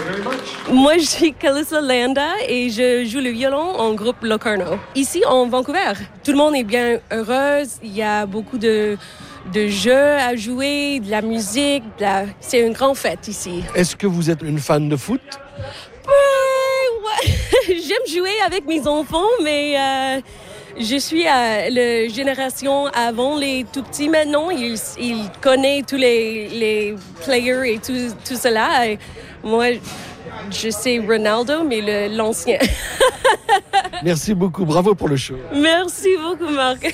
Moi, je suis Calissa Landa et je joue le violon en groupe Locarno. Ici, en Vancouver, tout le monde est bien heureux. Il y a beaucoup de jeux à jouer, de la musique. C'est une grande fête ici. Est-ce que vous êtes une fan de foot? Ouais. J'aime jouer avec mes enfants, mais je suis à la génération avant les tout petits maintenant. Ils connaissent tous les players et tout cela. Et moi, je sais Ronaldo, mais l'ancien. Merci beaucoup. Bravo pour le show. Merci beaucoup, Marc.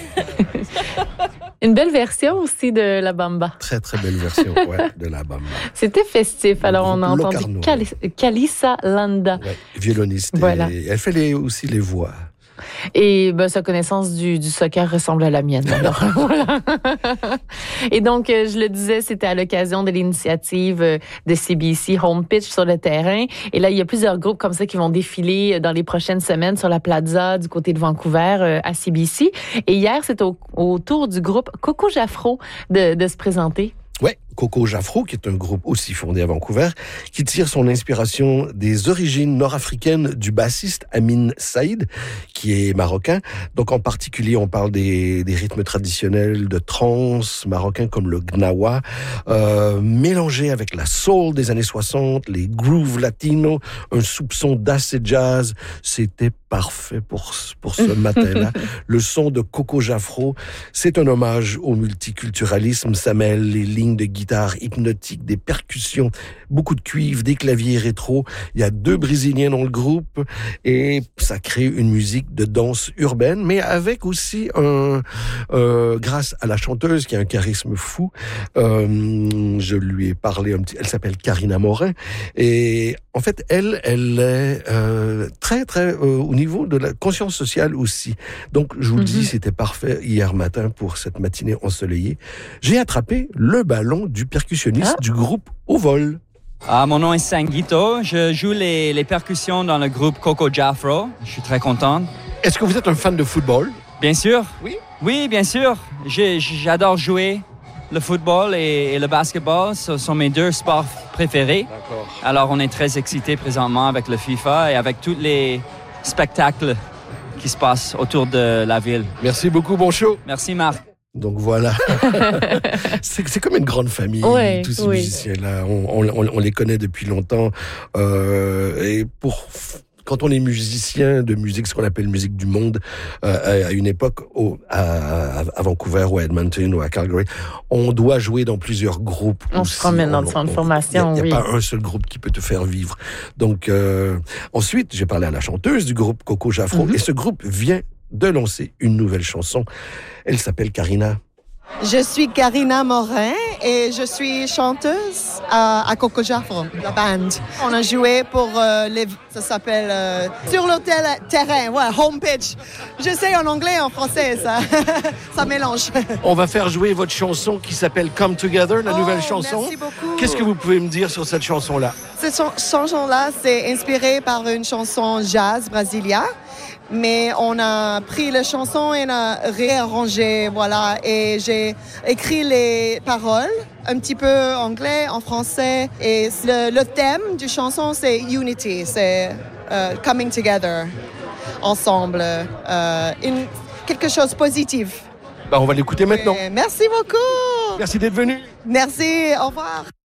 Une belle version aussi de La Bamba. Très, très belle version de La Bamba. C'était festif. Alors, on a entendu Calissa Landa. Ouais, violoniste. Voilà. Et elle fait aussi les voix. Et sa connaissance du soccer ressemble à la mienne. Alors, voilà. Et donc, je le disais, c'était à l'occasion de l'initiative de CBC Home Pitch sur le terrain. Et là, il y a plusieurs groupes comme ça qui vont défiler dans les prochaines semaines sur la plaza du côté de Vancouver à CBC. Et hier, c'était au tour du groupe Coco Jaffro de se présenter. Ouais, Coco Jaffro, qui est un groupe aussi fondé à Vancouver, qui tire son inspiration des origines nord-africaines du bassiste Amin Saïd, qui est marocain. Donc, en particulier, on parle des rythmes traditionnels de trance marocains comme le gnawa, mélangé avec la soul des années 60, les grooves latinos, un soupçon d'acid jazz. C'était parfait pour ce matin-là. Le son de Coco Jaffro, c'est un hommage au multiculturalisme. Ça mêle les lignes de guitare hypnotique, des percussions, beaucoup de cuivre, des claviers rétro. Il y a 2 Brésiliens dans le groupe et ça crée une musique de danse urbaine, mais avec aussi grâce à la chanteuse qui a un charisme fou. Je lui ai parlé un petit. Elle s'appelle Karina Morin et en fait, elle est très, très au niveau de la conscience sociale aussi. Donc, je vous le dis, c'était parfait hier matin pour cette matinée ensoleillée. J'ai attrapé le ballon du percussionniste du groupe Au Vol. Mon nom est Sanguito. Je joue les percussions dans le groupe Coco Jaffro. Je suis très content. Est-ce que vous êtes un fan de football? Bien sûr. Oui? Oui, bien sûr. J'adore jouer. Le football et le basketball, ce sont mes 2 sports préférés. D'accord. Alors, on est très excités présentement avec le FIFA et avec tous les spectacles qui se passent autour de la ville. Merci beaucoup, bon show. Merci, Marc. Donc voilà, c'est comme une grande famille, tous ces musiciens-là. On les connaît depuis longtemps. Et quand on est musicien de musique, ce qu'on appelle musique du monde, à une époque, à Vancouver ou à Edmonton ou à Calgary, on doit jouer dans plusieurs groupes. On se promène dans le centre de formation, Il n'y a pas un seul groupe qui peut te faire vivre. Donc, ensuite, j'ai parlé à la chanteuse du groupe Coco Jaffro, et ce groupe vient de lancer une nouvelle chanson. Elle s'appelle Karina. Je suis Karina Morin et je suis chanteuse à Coco Jaffro, la band. On a joué pour ça s'appelle sur l'hôtel terrain, home pitch. Je sais en anglais et en français, ça mélange. On va faire jouer votre chanson qui s'appelle Come Together, la nouvelle chanson. Merci beaucoup. Qu'est-ce que vous pouvez me dire sur cette chanson-là? Cette chanson-là, c'est inspiré par une chanson jazz brésilienne. Mais on a pris la chanson et on a réarrangé, et j'ai écrit les paroles, un petit peu anglais, en français, et le thème du chanson, c'est Unity, c'est coming together, ensemble, quelque chose de positif. On va l'écouter maintenant. Merci beaucoup. Merci d'être venu. Merci, au revoir.